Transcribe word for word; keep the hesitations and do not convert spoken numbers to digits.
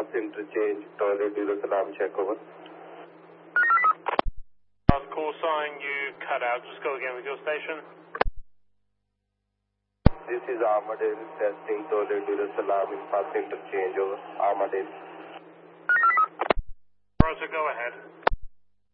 pass interchange, toilet zero salam, check over. Last call sign, you cut out. Just go again with your station. This is Armadale testing toilet zero salam in pass interchange over. Armadale. Roger, go ahead.